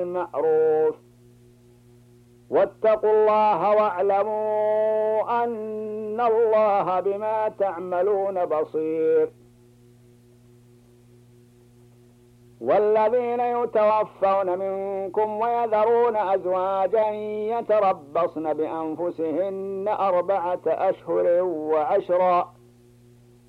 بالمعروف واتقوا الله واعلموا أن الله بما تعملون بصير. والذين يتوفون منكم ويذرون أزواجا يتربصن بأنفسهن 4 أشهر وعشرا